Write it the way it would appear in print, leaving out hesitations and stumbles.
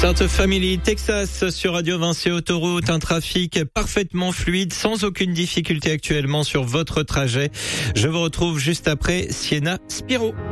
Start Family Texas sur Radio Vinci Autoroute, un trafic parfaitement fluide, sans aucune difficulté actuellement sur votre trajet. Je vous retrouve juste après Sienna Spiro.